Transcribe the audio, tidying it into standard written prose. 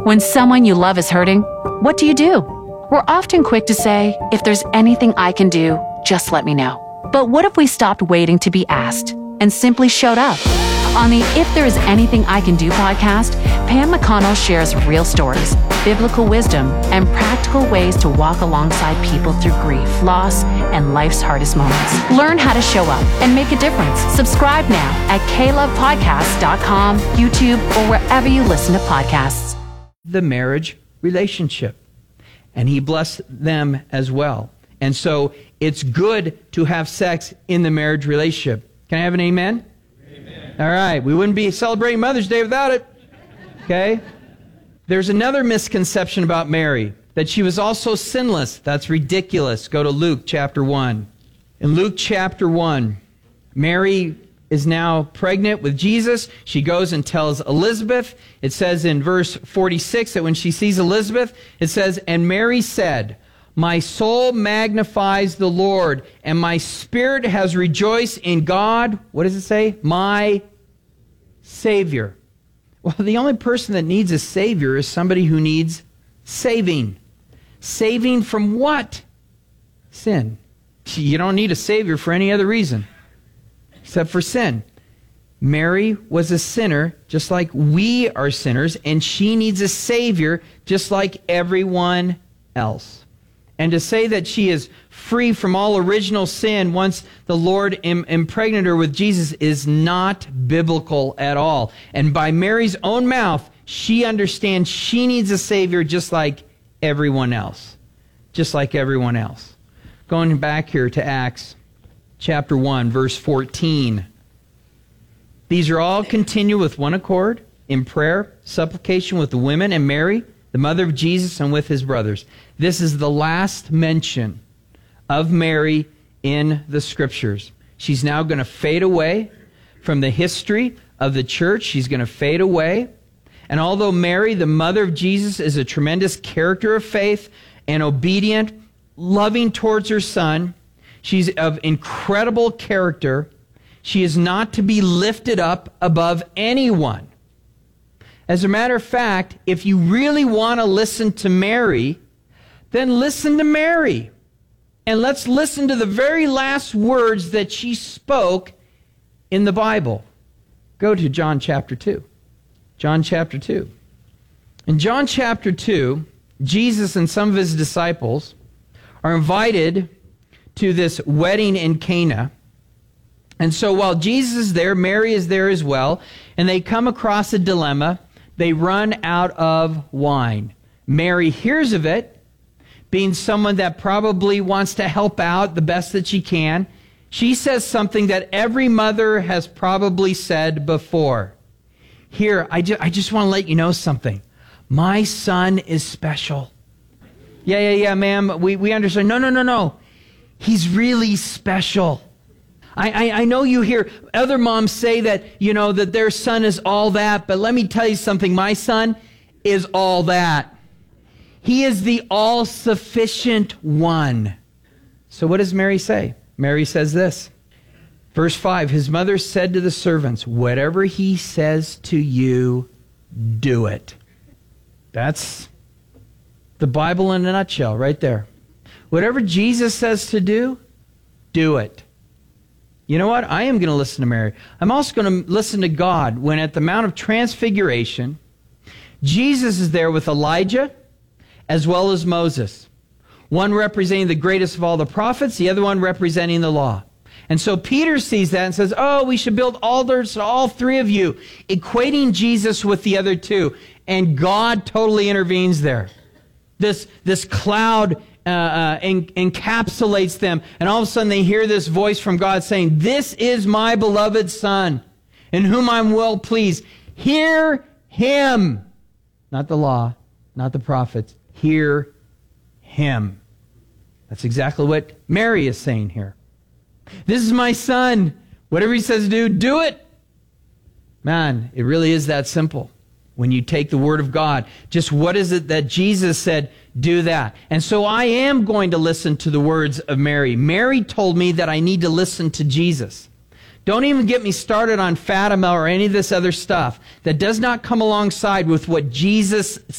When someone you love is hurting, what do? We're often quick to say, if there's anything I can do, just let me know. But what if we stopped waiting to be asked and simply showed up? On the If There Is Anything I Can Do podcast, Pam McConnell shares real stories, biblical wisdom, and practical ways to walk alongside people through grief, loss, and life's hardest moments. Learn how to show up and make a difference. Subscribe now at klovepodcast.com, YouTube, or wherever you listen to podcasts. The marriage relationship. And he blessed them as well. And so it's good to have sex in the marriage relationship. Can I have an amen? Amen. All right. We wouldn't be celebrating Mother's Day without it. Okay? There's another misconception about Mary, that she was also sinless. That's ridiculous. Go to Luke chapter 1. In Luke chapter 1, Mary is now pregnant with Jesus. She goes and tells Elizabeth. It says in verse 46 that when she sees Elizabeth, it says, "And Mary said, my soul magnifies the Lord, and my spirit has rejoiced in God." What does it say? My Savior. Well, the only person that needs a Savior is somebody who needs saving. Saving from what? Sin. You don't need a Savior for any other reason except for sin. Mary was a sinner just like we are sinners, and she needs a Savior just like everyone else. And to say that she is free from all original sin once the Lord impregnated her with Jesus is not biblical at all. And by Mary's own mouth, she understands she needs a Savior just like everyone else. Just like everyone else. Going back here to Acts chapter 1, verse 14. These are all continue with one accord in prayer, supplication with the women and Mary, the mother of Jesus, and with his brothers. This is the last mention of Mary in the Scriptures. She's now going to fade away from the history of the church. She's going to fade away. And although Mary, the mother of Jesus, is a tremendous character of faith and obedient, loving towards her son, she's of incredible character, she is not to be lifted up above anyone. As a matter of fact, if you really want to listen to Mary, then listen to Mary. And let's listen to the very last words that she spoke in the Bible. Go to John chapter 2. John chapter 2. In John chapter 2, Jesus and some of his disciples are invited to this wedding in Cana. And so while Jesus is there, Mary is there as well, and they come across a dilemma. They run out of wine. Mary hears of it, being someone that probably wants to help out the best that she can. She says something that every mother has probably said before. Here, I just want to let you know something. My son is special. Yeah, ma'am, we understand. No. He's really special. I know you hear other moms say that, that their son is all that, but let me tell you something. My son is all that. He is the all-sufficient one. So what does Mary say? Mary says this. Verse 5, his mother said to the servants, whatever he says to you, do it. That's the Bible in a nutshell right there. Whatever Jesus says to do it. You know what? I am going to listen to Mary. I'm also going to listen to God when at the Mount of Transfiguration, Jesus is there with Elijah as well as Moses. One representing the greatest of all the prophets, the other one representing the law. And so Peter sees that and says, we should build altars to all three of you, equating Jesus with the other two. And God totally intervenes there. This cloud encapsulates them, and all of a sudden they hear this voice from God saying, this is my beloved Son, in whom I'm well pleased. Hear him. Not the law, not the prophets. Hear him. That's exactly what Mary is saying here. This is my son. Whatever he says to do it. Man, it really is that simple. When you take the Word of God, just what is it that Jesus said, do that. And so I am going to listen to the words of Mary. Mary told me that I need to listen to Jesus. Don't even get me started on Fatima or any of this other stuff that does not come alongside with what Jesus